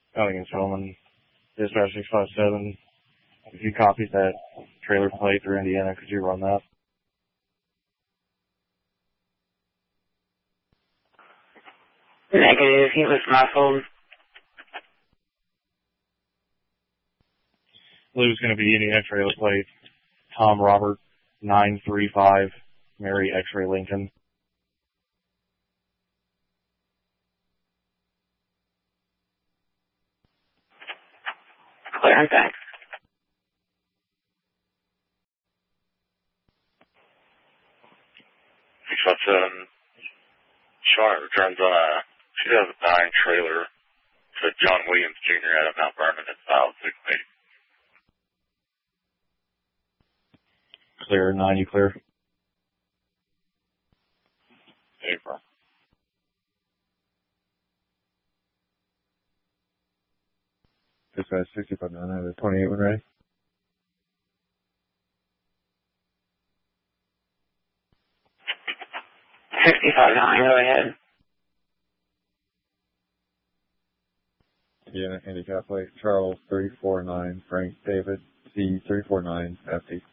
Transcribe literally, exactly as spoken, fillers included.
Cunningham Tillman, dispatch six five seven. If you copied that trailer plate through Indiana, could you run that? Negative, he was muffled. Blue's going to be Indiana trailer plate. Tom Robert, nine three five, Mary X-ray Lincoln. Clear and thanks. six five seven, Charlotte returns on a two thousand nine trailer to John Williams Junior out of Mount Vernon at file six eight. Clear, nine, you clear? April. Dispatch sixty-five nine, I have a twenty-eight one ready. sixty-five nine, go ahead. Yeah, handicap plate, Charles three four nine, Frank David, C three four nine, F D.